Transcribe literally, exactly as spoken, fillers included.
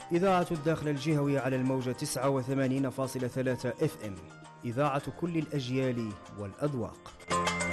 إذاعة الداخل الجهوي على الموجة تسعة وثمانين فاصلة ثلاثة اف ام، إذاعة كل الأجيال والأذواق.